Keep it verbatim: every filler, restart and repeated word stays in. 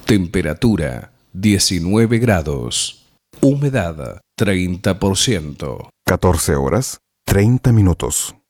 Temperatura diecinueve grados. Humedad treinta por ciento. catorce horas, treinta minutos.